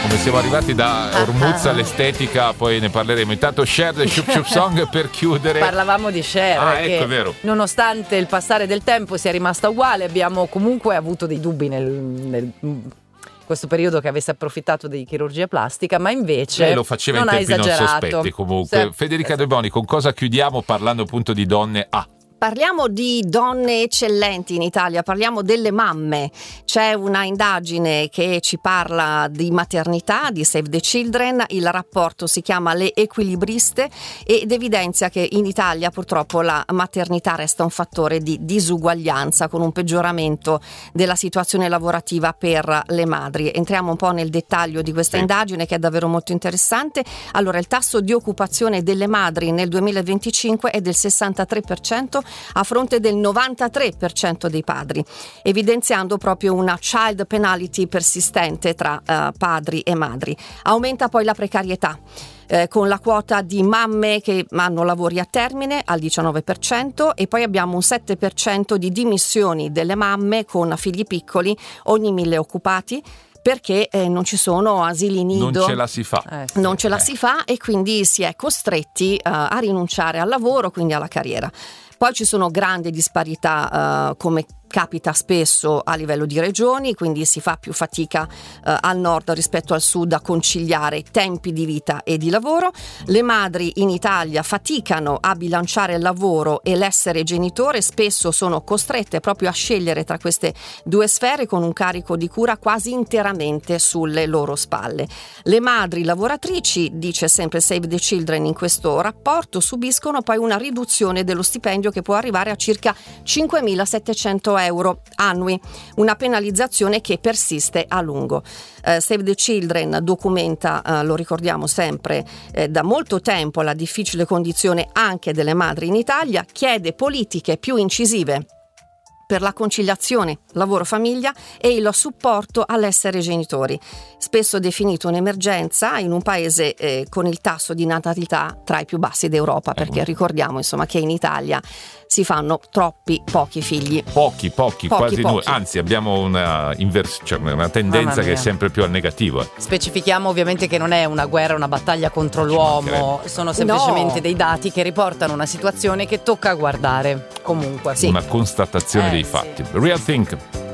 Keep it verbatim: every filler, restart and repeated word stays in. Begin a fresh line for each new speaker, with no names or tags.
come siamo arrivati da Hormuz all'estetica, poi ne parleremo. Intanto Cher del Chup Chup Song per chiudere.
Parlavamo di Cher,
ah,
che
ecco, è vero.
nonostante il passare del tempo sia rimasta uguale, abbiamo comunque avuto dei dubbi nel, nel questo periodo che avesse approfittato di chirurgia plastica, ma invece
lei lo faceva
non
in tempi
ha
non
esagerato.
sospetti comunque.
Sì.
Federica De Boni, con cosa chiudiamo parlando appunto di donne? Ah,
Parliamo di donne eccellenti in Italia, parliamo delle mamme. C'è una indagine che ci parla di maternità, di Save the Children, il rapporto si chiama Le Equilibriste ed evidenzia che in Italia purtroppo la maternità resta un fattore di disuguaglianza con un peggioramento della situazione lavorativa per le madri. Entriamo un po' nel dettaglio di questa
sì.
indagine che è davvero molto interessante. Allora, il tasso di occupazione delle madri nel duemilaventicinque è del sessantatré per cento a fronte del novantatré per cento dei padri, evidenziando proprio una child penalty persistente tra uh, padri e madri. Aumenta poi la precarietà. Eh, con la quota di mamme che hanno lavori a termine al diciannove per cento e poi abbiamo un sette per cento di dimissioni delle mamme con figli piccoli ogni mille occupati, perché eh, non ci sono asili nido,
non ce la si fa
eh, sì.
non ce la
Eh.
si fa e quindi si è costretti uh, a rinunciare al lavoro, quindi alla carriera. Poi ci sono grandi disparità uh, come capita spesso a livello di regioni, quindi si fa più fatica eh, al nord rispetto al sud a conciliare tempi di vita e di lavoro. Le madri in Italia faticano a bilanciare il lavoro e l'essere genitore, spesso sono costrette proprio a scegliere tra queste due sfere con un carico di cura quasi interamente sulle loro spalle. Le madri lavoratrici, dice sempre Save the Children in questo rapporto, subiscono poi una riduzione dello stipendio che può arrivare a circa cinquemilasettecento euro annui, una penalizzazione che persiste a lungo. Eh, Save the Children documenta, eh, lo ricordiamo sempre, eh, da molto tempo la difficile condizione anche delle madri in Italia, chiede politiche più incisive per la conciliazione lavoro-famiglia e il supporto all'essere genitori, spesso definito un'emergenza in un paese eh, con il tasso di natalità tra i più bassi d'Europa, perché ricordiamo insomma che in Italia si fanno troppi pochi figli.
Pochi, pochi,
Pochi,
quasi
pochi.
noi. Anzi, abbiamo una, invers- cioè una tendenza che è sempre più al negativo. eh.
Specifichiamo ovviamente che non è una guerra, una battaglia contro l'uomo, sono semplicemente
No.
dei dati che riportano una situazione che tocca guardare comunque.
Sì.
Una constatazione
Eh,
dei
sì.
fatti. Real Think.